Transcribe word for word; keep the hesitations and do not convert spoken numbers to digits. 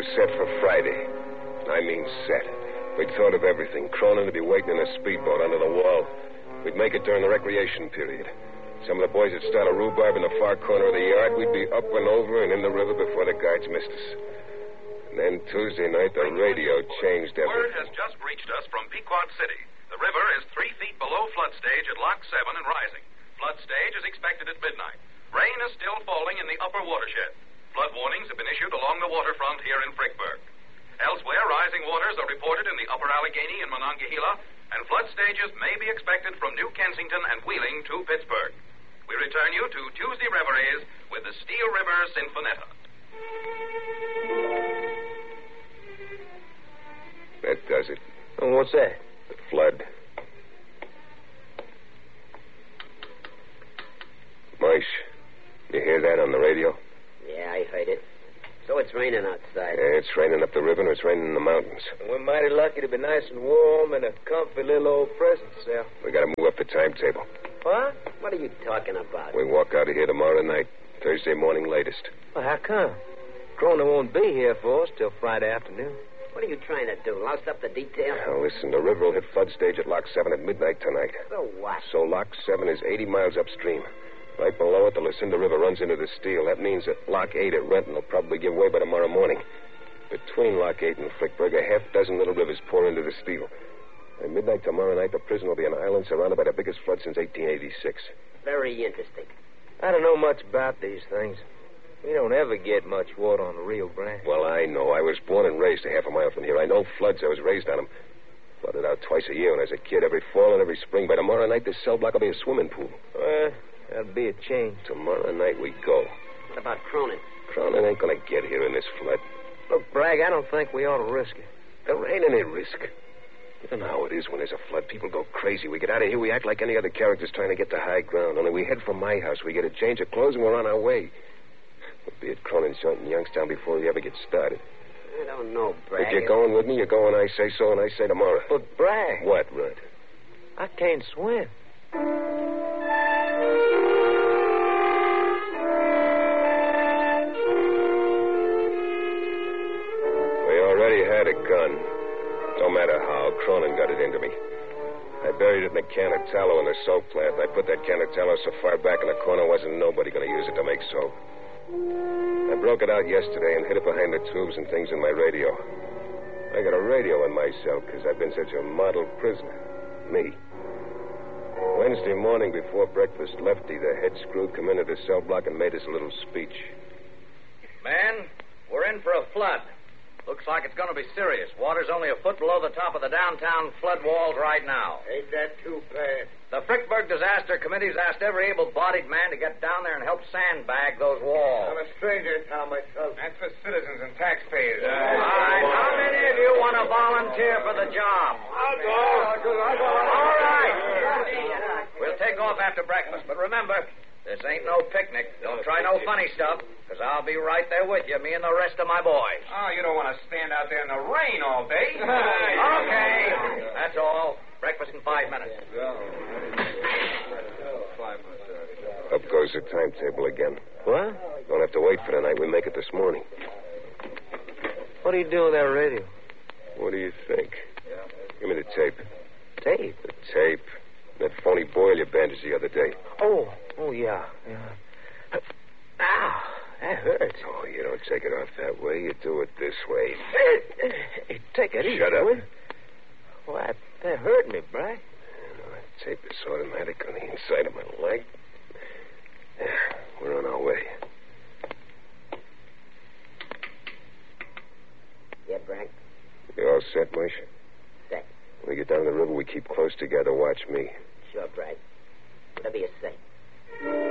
set for Friday. I mean set. We'd thought of everything. Cronin would be waiting in a speedboat under the wall. We'd make it during the recreation period. Some of the boys would start a rhubarb in the far corner of the yard. We'd be up and over and in the river before the guards missed us. And then Tuesday night, the radio changed everything. Word has just reached us from Pequot City. The river is three feet below flood stage at Lock seven and rising. Flood stage is expected at midnight. Rain is still falling in the upper watershed. Flood warnings have been issued along the waterfront here in Frickburg. Elsewhere, rising waters are reported in the upper Allegheny and Monongahela, and flood stages may be expected from New Kensington and Wheeling to Pittsburgh. We return you to Tuesday Reveries with the Steel River Sinfonetta. That does it. Oh, what's that? The flood. Moish, you hear that on the radio? Yeah, I heard it. So it's raining outside. Yeah, it's raining up the river and it's raining in the mountains. We're mighty lucky to be nice and warm in a comfy little old prison cell. We gotta move up the timetable. What? What are you talking about? We walk out of here tomorrow night, Thursday morning latest. Well, how come? Cronin won't be here for us till Friday afternoon. What are you trying to do? Louse up the detail? Now, listen, the river will hit flood stage at Lock seven at midnight tonight. So what? So Lock seven is eighty miles upstream. Right below it, the Lucinda River runs into the Steel. That means that Lock eight at Renton will probably give way by tomorrow morning. Between Lock eight and Frickburg, a half dozen little rivers pour into the Steel. At midnight tomorrow night, the prison will be an island surrounded by the biggest flood since eighteen eighty-six. Very interesting. I don't know much about these things. We don't ever get much water on the Rio Grande. Well, I know. I was born and raised a half a mile from here. I know floods. I was raised on them. Flooded out twice a year when I was a kid, every fall and every spring. By tomorrow night, this cell block will be a swimming pool. Well, that'll be a change. Tomorrow night we go. What about Cronin? Cronin ain't going to get here in this flood. Look, Bragg, I don't think we ought to risk it. There ain't any risk. You don't know how it is when there's a flood. People go crazy. We get out of here, we act like any other characters trying to get to high ground. Only we head for my house. We get a change of clothes and we're on our way. We'll be at Cronin's joint in Youngstown before we ever get started. I don't know, Bragg. If you're going with me, you're going, I say so, and I say tomorrow. But, Bragg. What, Rudd? I can't swim. We already had a gun. No matter how, Cronin got it into me. I buried it in a can of tallow in the soap plant. I put that can of tallow so far back in the corner wasn't nobody going to use it to make soap. I broke it out yesterday and hid it behind the tubes and things in my radio. I got a radio in my cell because I've been such a model prisoner. Me. Wednesday morning before breakfast, Lefty, the head screw, come into the cell block and made us a little speech. Man, we're in for a flood. Looks like it's going to be serious. Water's only a foot below the top of the downtown flood walls right now. Ain't that too bad? The Frickburg Disaster Committee's asked every able-bodied man to get down there and help sandbag those walls. I'm a stranger in town myself. That's for citizens and taxpayers. All right, how many of you want to volunteer for the job? I'll go. I'll go. I'll go. All right. We'll take off after breakfast, but remember, this ain't no picnic. Don't try no funny stuff, because I'll be right there with you, me and the rest of my boys. Oh, you don't want to stand out there in the rain all day. Okay, that's all. Breakfast in five minutes. Up goes the timetable again. What? Don't have to wait for the night. We make it this morning. What are you doing with that radio? What do you think? Give me the tape. Tape? The tape. That phony boil you bandaged the other day. Oh, oh, yeah, yeah. Ow, that hurts. Oh, you don't take it off that way. You do it this way. Hey, take it easy. Shut up. Will. Well, that, that hurt me, Bragg. You know, that tape is automatic on the inside of my leg. Yeah, we're on our way. Yeah, Bragg? You all set, Moish? Set. When we get down the river, we keep close together. Watch me. Sure, Bragg. Whatever you say.